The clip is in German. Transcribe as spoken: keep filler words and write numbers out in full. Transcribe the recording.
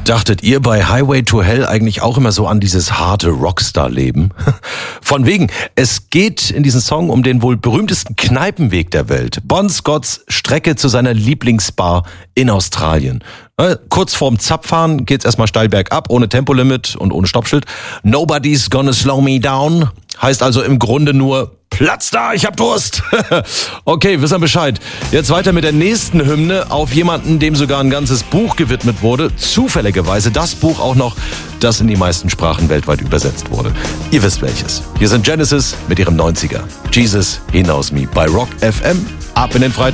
Dachtet ihr bei Highway to Hell eigentlich auch immer so an dieses harte Rockstar-Leben? Von wegen, es geht in diesem Song um den wohl berühmtesten Kneipenweg der Welt. Bon Scotts Strecke zu seiner Lieblingsbar in Australien. Kurz vorm Zapfahren geht's erstmal steil bergab, ohne Tempolimit und ohne Stoppschild. Nobody's gonna slow me down. Heißt also im Grunde nur, Platz da, ich hab Durst. Okay, wissen wir Bescheid. Jetzt weiter mit der nächsten Hymne auf jemanden, dem sogar ein ganzes Buch gewidmet wurde. Zufälligerweise das Buch auch noch, das in die meisten Sprachen weltweit übersetzt wurde. Ihr wisst welches. Hier sind Genesis mit ihrem neunziger. Jesus, He Knows Me bei Rock F M. Ab in den Freitag.